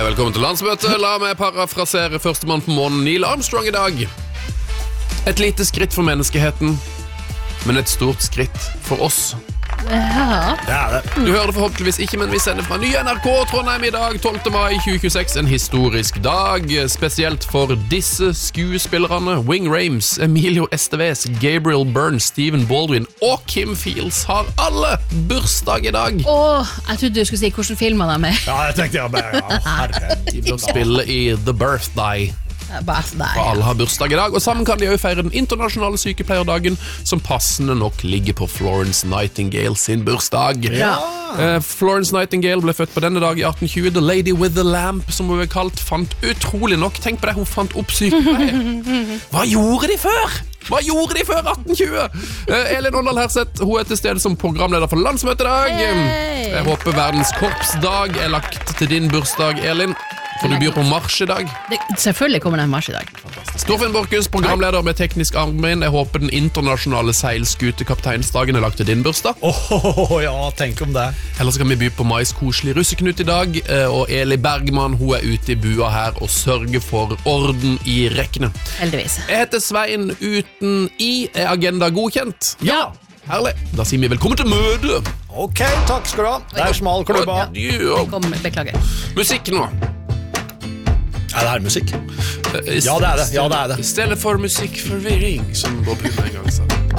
Velkommen til landsmøtet. La meg parafrasere førstemann på månen, Neil Armstrong, i dag. Et lite skritt for menneskeheten, men et stort skritt for oss. Ja. Det er det. Du hører det forhåpentligvis ikke, men vi sender fra nye NRK Trondheim i dag, 12. mai 2026, en historisk dag, spesielt for disse skuespillerne. Wing Rames, Emilio Estevez, Gabriel Byrne, Stephen Baldwin og Kim Fields har alle bursdag i dag. Jeg trodde du skulle si hvordan filmer de er. Ja, det tenkte jeg bare. Ja, herre. De bør spille i The Birthday. For alle har bursdag i dag, og sammen kan de også feire den internasjonale sykepleierdagen, som passende nok ligger på Florence Nightingale sin bursdag. Ja. Florence Nightingale ble født på denne dag i 1820. The Lady with the Lamp, som hun ble kalt, fant utrolig nok, tenk på det, hun fant opp sykepleier. Hva gjorde de før? Hva gjorde de før 1820? Elin Åndal Herseth, hun er til stede som programleder for landsmøtet i dag. Jeg håper verdens korpsdag er lagt til din bursdag, Elin. For du byr på marsj i dag. Selvfølgelig kommer det en marsj i dag. Storfinn Borchhus, programleder med teknisk arbeid. Jeg håper den internasjonale seilskutekapteinsdagen er lagt til din bursdag. Ja, tenk om det. Ellers kan vi by på Mais koselig russeknut i dag. Og Eli Bergman, hun er ute i bua her og sørger for orden i rekkene. Heldigvis. Jeg heter Svein uten I. Er agenda godkjent? Ja. Herlig. Da sier vi velkommen til møte. Ok, takk skal du ha. Det er smal klubba. Beklager. Musikk nå. Ja, det er musikk. Ja, det er det. I stedet for musikkforvirring, som Bob Hund en gang sa.